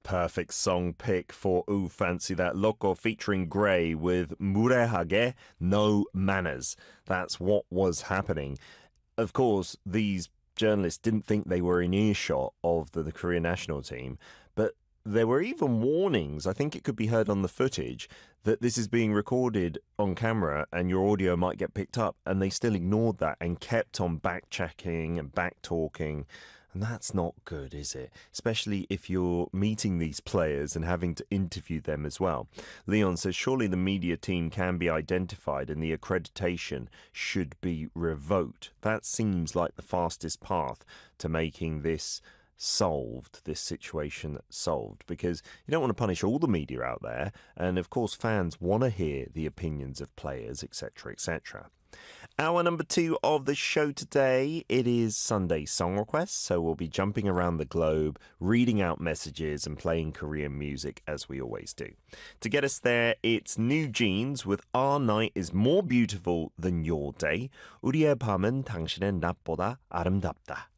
perfect song pick for Ooh Fancy That Loco featuring Grey with 무례하게 No Manners. That's what was happening. Of course, these journalists didn't think they were in earshot of the Korean national team, but there were even warnings, I think it could be heard on the footage, that this is being recorded on camera and your audio might get picked up, and they still ignored that and kept on back-checking and back-talking. And that's not good, is it? Especially if you're meeting these players and having to interview them as well. Leon says, surely the media team can be identified and the accreditation should be revoked. That seems like the fastest path to making this solved, this situation solved, because you don't want to punish all the media out there, and of course fans want to hear the opinions of players, etc., etc. Hour number 2 of the show today, it is Sunday Song Requests, so we'll be jumping around the globe, reading out messages and playing Korean music as we always do. To get us there, it's New Jeans with Our Night is More Beautiful Than Your Day. 우리의 밤은 당신의 낮보다 아름답다.